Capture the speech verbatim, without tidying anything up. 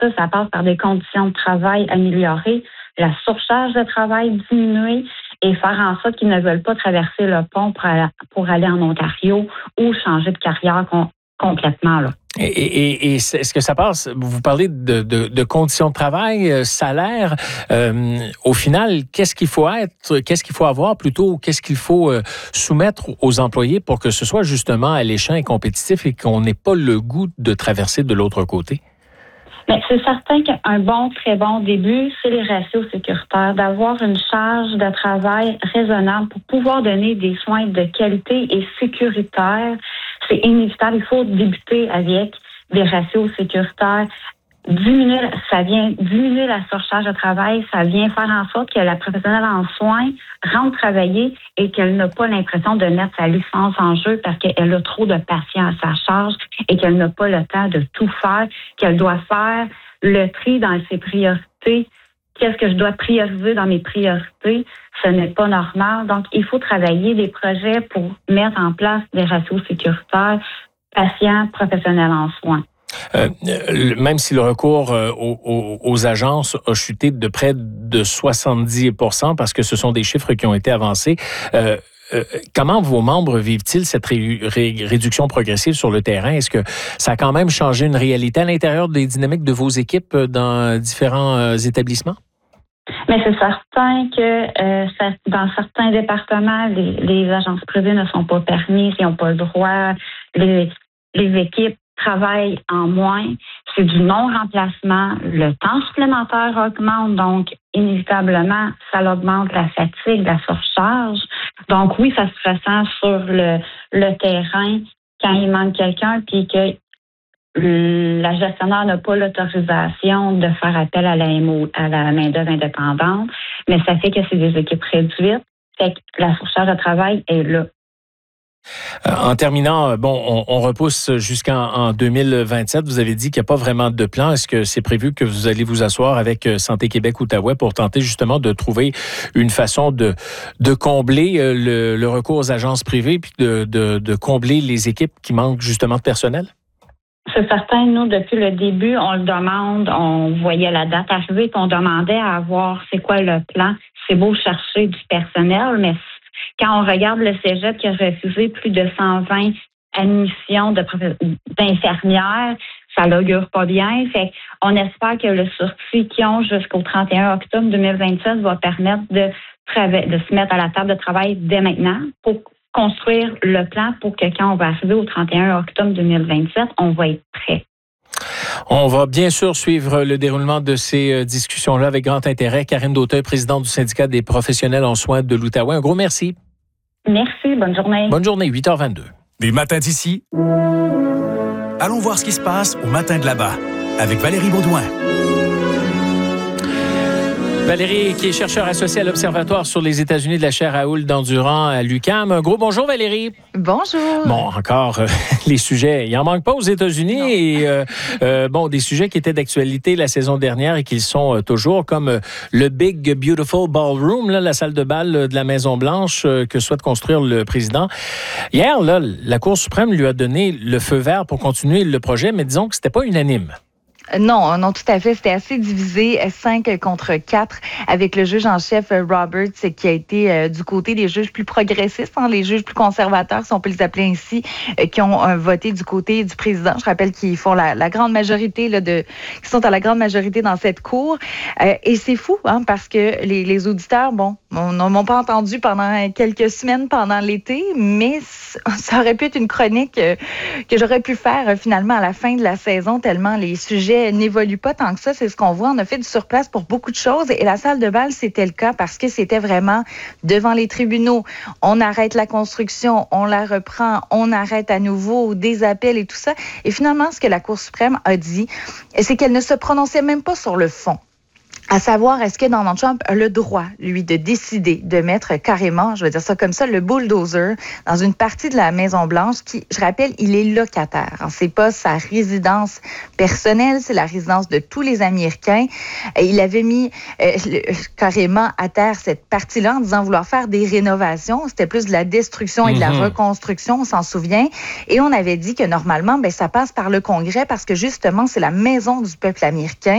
Ça, ça passe par des conditions de travail améliorées, la surcharge de travail diminuée et faire en sorte qu'ils ne veulent pas traverser le pont pour aller, pour aller en Ontario ou changer de carrière com- complètement, là. Et, et, et est-ce que ça passe? Vous parlez de, de, de conditions de travail, euh, salaire. Euh, au final, qu'est-ce qu'il faut être, qu'est-ce qu'il faut avoir plutôt, qu'est-ce qu'il faut euh, soumettre aux employés pour que ce soit justement alléchant et compétitif et qu'on n'ait pas le goût de traverser de l'autre côté? Mais c'est certain qu'un bon, très bon début, c'est les ratios sécuritaires, d'avoir une charge de travail raisonnable pour pouvoir donner des soins de qualité et sécuritaires. C'est inévitable. Il faut débuter avec des ratios sécuritaires. Diminuer, ça vient diminuer la surcharge de travail, ça vient faire en sorte que la professionnelle en soins rentre travailler et qu'elle n'a pas l'impression de mettre sa licence en jeu parce qu'elle a trop de patients à sa charge et qu'elle n'a pas le temps de tout faire, qu'elle doit faire le tri dans ses priorités. Qu'est-ce que je dois prioriser dans mes priorités? Ce n'est pas normal. Donc, il faut travailler des projets pour mettre en place des ratios sécuritaires patients, professionnels en soins. Euh, même si le recours euh, aux, aux agences a chuté de près de soixante-dix pour cent parce que ce sont des chiffres qui ont été avancés, euh, euh, comment vos membres vivent-ils cette ré- ré- réduction progressive sur le terrain? Est-ce que ça a quand même changé une réalité à l'intérieur des dynamiques de vos équipes dans différents euh, établissements? Mais c'est certain que euh, ça, dans certains départements, les, les agences privées ne sont pas permises, ils n'ont pas le droit. Les, les équipes travaillent en moins. C'est du non-remplacement. Le temps supplémentaire augmente, donc inévitablement, ça augmente la fatigue, la surcharge. Donc oui, ça se ressent sur le, le terrain quand il manque quelqu'un, puis que la gestionnaire n'a pas l'autorisation de faire appel à la M O, à la main-d'œuvre indépendante, mais ça fait que c'est des équipes réduites. Fait que la surcharge de travail est là. Euh, en terminant, bon, on, on repousse jusqu'en en deux mille vingt-sept. Vous avez dit qu'il n'y a pas vraiment de plan. Est-ce que c'est prévu que vous allez vous asseoir avec Santé Québec Outaouais pour tenter justement de trouver une façon de, de combler le, le recours aux agences privées puis de, de, de combler les équipes qui manquent justement de personnel? C'est certain, nous, depuis le début, on le demande, on voyait la date arriver, puis on demandait à voir c'est quoi le plan. C'est beau chercher du personnel, mais quand on regarde le cégep qui a refusé plus de cent vingt admissions de, d'infirmières, ça l'augure pas bien. Fait on espère que le sursis qu'ils ont jusqu'au trente et un octobre deux mille vingt-sept va permettre de, trava- de se mettre à la table de travail dès maintenant pour construire le plan pour que quand on va arriver au trente et un octobre deux mille vingt-sept, on va être prêt. On va bien sûr suivre le déroulement de ces discussions-là avec grand intérêt. Karine Dauteuil, présidente du syndicat des professionnels en soins de l'Outaouais. Un gros merci. Merci, bonne journée. Bonne journée, huit heures vingt-deux. Des matins d'ici. Allons voir ce qui se passe au matin de là-bas avec Valérie Baudouin. Valérie, qui est chercheur associé à l'Observatoire sur les États-Unis de la chaire Raoul d'Endurant à l'U Q A M. Un gros bonjour, Valérie. Bonjour. Bon, encore euh, les sujets. Il n'en manque pas aux États-Unis. Non. Et euh, euh, bon, des sujets qui étaient d'actualité la saison dernière et qui le sont euh, toujours, comme euh, le Big Beautiful Ballroom, là, la salle de bal euh, de la Maison-Blanche euh, que souhaite construire le président. Hier, là, la Cour suprême lui a donné le feu vert pour continuer le projet, mais disons que c'était pas unanime. Non, non, tout à fait. C'était assez divisé, cinq contre quatre, avec le juge en chef Roberts, qui a été euh, du côté des juges plus progressistes, hein, les juges plus conservateurs, si on peut les appeler ainsi, euh, qui ont euh, voté du côté du président. Je rappelle qu'ils font la, la grande majorité, là, de, qui sont à la grande majorité dans cette cour. Euh, et c'est fou, hein, parce que les, les auditeurs, bon, on ne m'ont pas entendu pendant quelques semaines pendant l'été, mais ça aurait pu être une chronique euh, que j'aurais pu faire euh, finalement à la fin de la saison, tellement les sujets n'évolue pas tant que ça, c'est ce qu'on voit. On a fait du surplace pour beaucoup de choses et la salle de bal, c'était le cas parce que c'était vraiment devant les tribunaux. On arrête la construction, on la reprend, on arrête à nouveau des appels et tout ça. Et finalement, ce que la Cour suprême a dit, c'est qu'elle ne se prononçait même pas sur le fond. À savoir, est-ce que Donald Trump a le droit, lui, de décider de mettre carrément, je vais dire ça comme ça, le bulldozer dans une partie de la Maison-Blanche qui, je rappelle, il est locataire. C'est pas sa résidence personnelle, c'est la résidence de tous les Américains. Et il avait mis euh, le, carrément à terre cette partie-là en disant vouloir faire des rénovations. C'était plus de la destruction et de la mm-hmm. reconstruction, on s'en souvient. Et on avait dit que normalement, ben, ça passe par le Congrès parce que justement, c'est la maison du peuple américain.